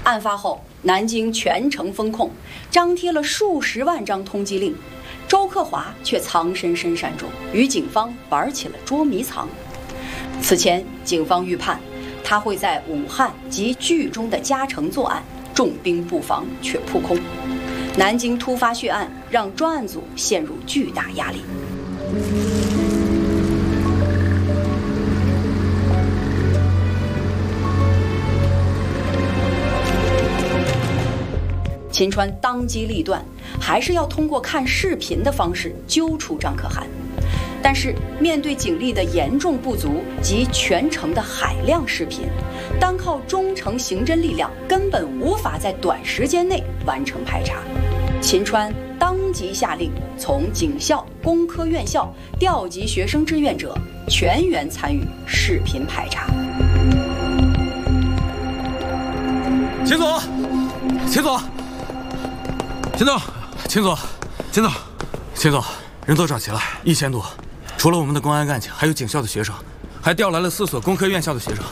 案发后，南京全城封控，张贴了数十万张通缉令，周克华却藏身深山中，与警方玩起了捉迷藏。此前，警方预判他会在武汉及剧中的嘉诚作案，重兵布防却扑空。南京突发血案让专案组陷入巨大压力。秦川当机立断，还是要通过看视频的方式揪出张可汗。但是面对警力的严重不足及全城的海量视频，单靠中城刑侦力量根本无法在短时间内完成排查。秦川当即下令从警校、工科院校调集学生志愿者，全员参与视频排查。 秦总，秦总，秦总，秦总，秦总，秦总，人都找齐了，1000多，除了我们的公安干警，还有警校的学生，还调来了4所工科院校的学生。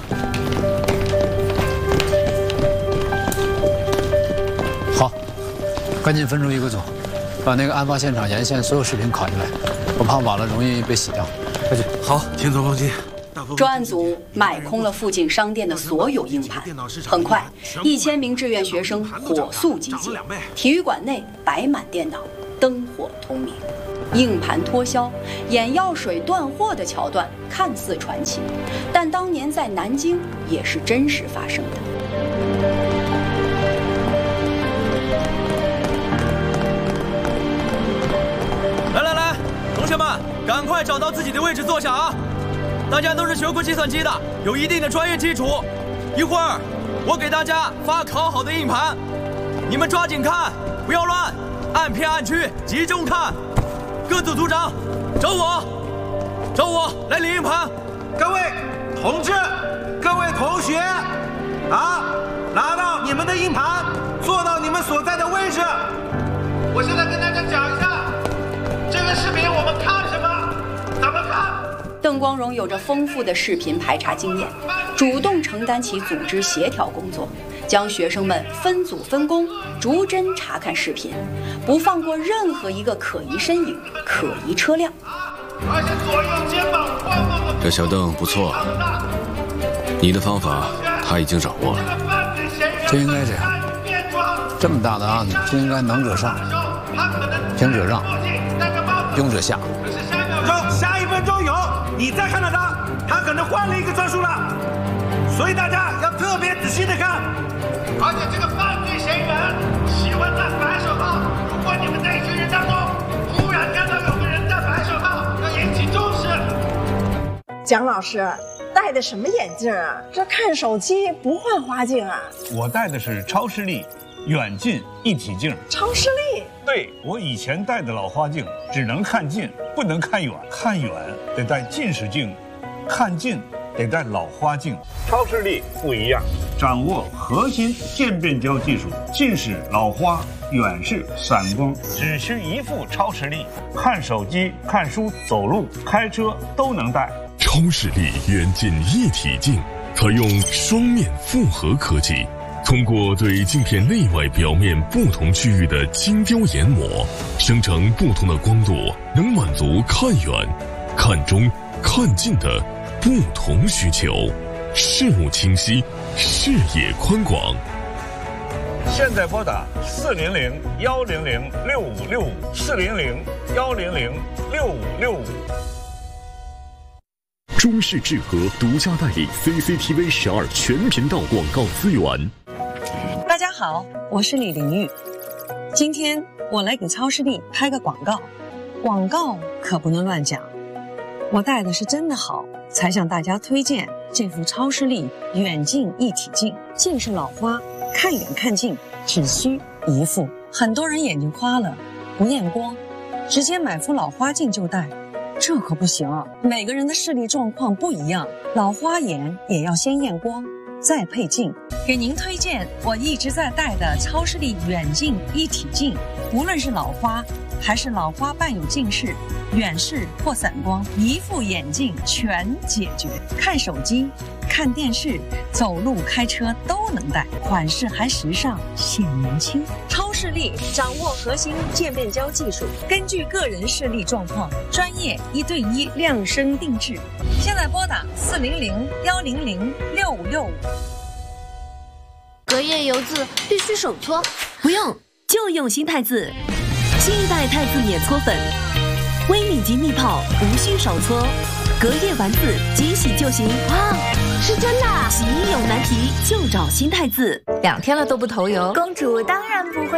好，赶紧分出一个组，把那个案发现场沿线所有视频拷进来，我怕晚了容易被洗掉。快去。 好，秦总放心。 专案组买空了附近商店的所有硬盘，很快1000名志愿学生火速集结，体育馆内摆满电脑，灯火通明。硬盘脱销、眼药水断货的桥段看似传奇，但当年在南京也是真实发生的。 来，同学们，赶快找到自己的位置坐下啊！大家都是学过计算机的，有一定的专业基础。一会儿我给大家发拷好的硬盘，你们抓紧看，不要乱，按片按区集中看。各组组长，找我来领硬盘。 各位同志，各位同学，拿到你们的硬盘，坐到你们所在的位置。我现在跟大家讲一下，这个视频我们看什么，怎么看。 邓光荣有着丰富的视频排查经验，主动承担起组织协调工作，将学生们分组分工，逐帧查看视频，不放过任何一个可疑身影、可疑车辆。 而且左右肩膀晃动的。 这小邓不错，你的方法他已经掌握了。 就应该这样，这么大的案子就应该能者上，平者让，庸者下。 下1分钟有，你再看到他可能换了一个装束了，所以大家要特别仔细的看。而且这个犯罪嫌疑人喜欢戴白手套，如果你们在一群人当中突然看到有个人戴白手套，要引起重视。 蒋老师戴的什么眼镜啊？这看手机不换花镜啊？ 我戴的是超视力远近一体镜。 超视力？ 对，我以前戴的老花镜只能看近，不能看远，看远得戴近视镜，看近得戴老花镜。超视力不一样，掌握核心渐变焦技术，近视、老花、远视、散光，只需一副超视力，看手机、看书、走路、开车都能戴。 超视力远近一体镜采用双面复合科技，通过对镜片内外表面不同区域的精雕研磨，生成不同的光度，能满足看远、看中、看近的不同需求，视物清晰，视野宽广。 现在拨打400-100-6565，400-100-6565。 中视智和独家代理 CCTV 12全频道广告资源。 大家好，我是李玲玉。今天我来给超视力拍个广告，广告可不能乱讲。我戴的是真的好，才向大家推荐这副超视力远近一体镜。近视老花，看远看近只需一副。很多人眼睛花了，不验光，直接买副老花镜就戴。这可不行，每个人的视力状况不一样，老花眼也要先验光，再配镜。给您推荐我一直在戴的超视力远近一体镜，无论是老花还是老花伴有近视、远视或散光，一副眼镜全解决。看手机、看电视、走路、开车都能戴，款式还时尚，显年轻。超视力掌握核心渐变焦技术，根据个人视力状况，专业1对1量身定制。现在拨打400-100-6565。 隔夜油渍必须手搓， 不用，就用新太字。新一代太字免搓粉，微米级密泡，无需手搓，隔夜完字即洗就行。 哇，是真的！ 洗衣有难题就找新太字。 2天了都不头油， 公主当然不会。